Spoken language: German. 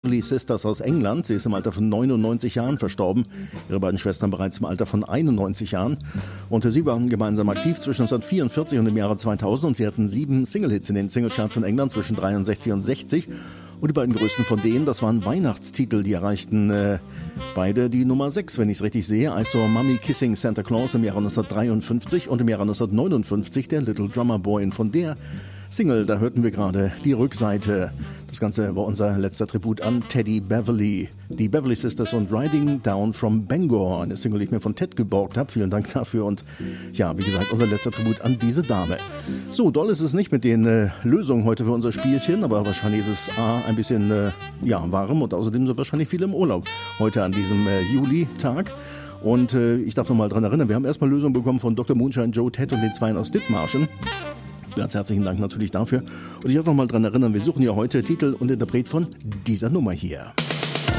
Beverly Sisters aus England. Sie ist im Alter von 99 Jahren verstorben. Ihre beiden Schwestern bereits im Alter von 91 Jahren. Und sie waren gemeinsam aktiv zwischen 1944 und dem Jahre 2000. Und sie hatten 7 Single-Hits in den Singlecharts in England zwischen 63 und 60. Und die beiden größten von denen, das waren Weihnachtstitel, die erreichten beide die Nummer 6, wenn ich es richtig sehe. I Saw Mommy Kissing Santa Claus im Jahre 1953 und im Jahre 1959 der Little Drummer Boy. Und von der Single, da hörten wir gerade die Rückseite. Das Ganze war unser letzter Tribut an Teddy Beverly. Die Beverly Sisters und Riding Down from Bangor. Eine Single, die ich mir von Ted geborgt habe. Vielen Dank dafür. Und ja, wie gesagt, unser letzter Tribut an diese Dame. So, doll ist es nicht mit den Lösungen heute für unser Spielchen. Aber wahrscheinlich ist es ein bisschen warm. Und außerdem sind wahrscheinlich viele im Urlaub heute an diesem Juli-Tag. Und ich darf noch mal dran erinnern, wir haben erstmal Lösungen bekommen von Dr. Moonshine, Joe, Ted und den Zweien aus Dithmarschen. Ganz herzlichen Dank natürlich dafür. Und ich darf noch mal dran erinnern, wir suchen ja heute Titel und Interpret von dieser Nummer hier.